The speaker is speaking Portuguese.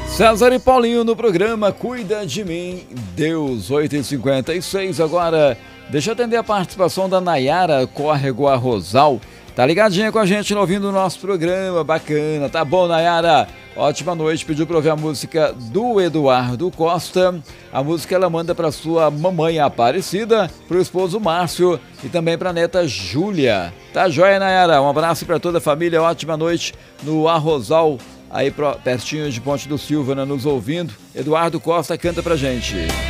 César e Paulinho no programa Cuida de Mim, Deus, 8h56. Agora, deixa eu atender a participação da Nayara Córrego Arrozal. Tá ligadinha com a gente, ouvindo o nosso programa, bacana. Tá bom, Nayara? Ótima noite. Pediu pra ouvir a música do Eduardo Costa. A música ela manda pra sua mamãe Aparecida, pro esposo Márcio e também pra neta Júlia. Tá joia, Nayara? Um abraço pra toda a família. Ótima noite no Arrozal, aí pertinho de Ponte do Silva, né, nos ouvindo. Eduardo Costa canta pra gente.